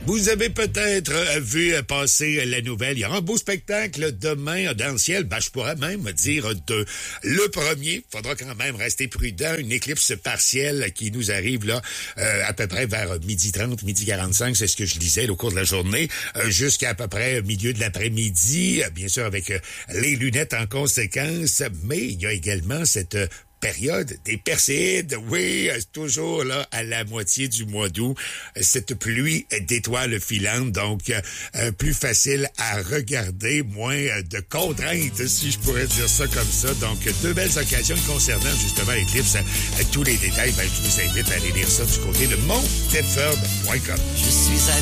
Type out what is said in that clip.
Vous avez peut-être vu passer la nouvelle. Il y aura un beau spectacle demain dans le ciel. Je pourrais même dire deux. Le premier, faudra quand même rester prudent. Une éclipse partielle qui nous arrive là à peu près vers 12h30, 12h45. C'est ce que je lisais au cours de la journée. Jusqu'à peu près milieu de l'après-midi. Bien sûr, avec les lunettes en conséquence. Mais il y a également cette période des Perséides, oui, toujours là à la moitié du mois d'août, cette pluie d'étoiles filantes, donc plus facile à regarder, moins de contraintes, si je pourrais dire ça comme ça. Donc, deux belles occasions concernant justement l'éclipse. Tous les détails, je vous invite à aller lire ça du côté de montedford.com. Je suis à